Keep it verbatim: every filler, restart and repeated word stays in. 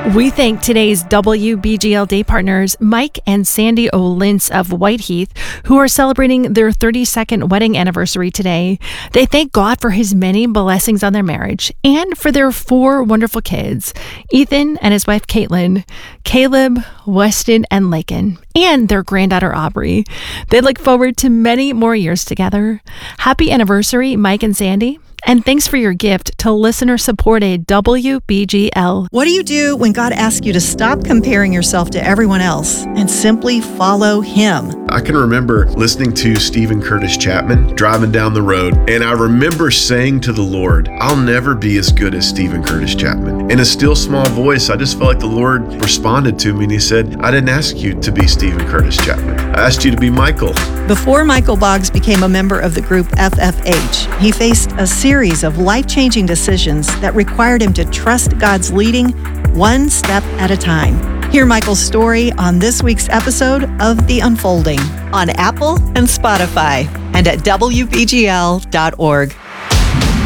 We thank today's W B G L Day partners, Mike and Sandy O'Lintz of Whiteheath, who are celebrating their thirty-second wedding anniversary today. They thank God for his many blessings on their marriage and for their four wonderful kids, Ethan and his wife Caitlin, Caleb, Weston, and Lakin, and their granddaughter Aubrey. They look forward to many more years together. Happy anniversary, Mike and Sandy. And thanks for your gift to listener-supported W B G L. What do you do when God asks you to stop comparing yourself to everyone else and simply follow Him? I can remember listening to Stephen Curtis Chapman driving down the road, and I remember saying to the Lord, I'll never be as good as Stephen Curtis Chapman. In a still small voice, I just felt like the Lord responded to me, and He said, I didn't ask you to be Stephen Curtis Chapman. I asked you to be Michael. Before Michael Boggs became a member of the group F F H, he faced a series of life-changing decisions that required him to trust God's leading one step at a time. Hear Michael's story on this week's episode of The Unfolding on Apple and Spotify and at W B G L dot org.